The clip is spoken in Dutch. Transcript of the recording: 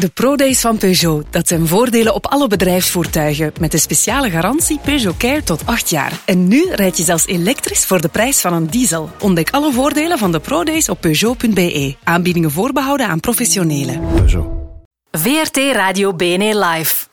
De ProDays van Peugeot, dat zijn voordelen op alle bedrijfsvoertuigen met de speciale garantie Peugeot Care tot 8 jaar. En nu rijd je zelfs elektrisch voor de prijs van een diesel. Ontdek alle voordelen van de ProDays op Peugeot.be. Aanbiedingen voorbehouden aan professionelen. Peugeot. VRT Radio BNE Live.